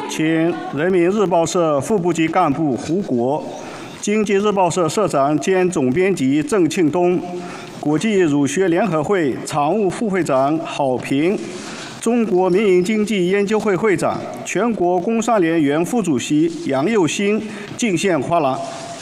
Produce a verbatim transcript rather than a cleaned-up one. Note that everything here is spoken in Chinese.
请人民日报社副部级干部胡国、经济日报社社长兼总编辑郑庆东、国际儒学联合会常务副会长郝平、中国民营经济研究会会长、全国工商联原副主席杨佑新敬献花篮。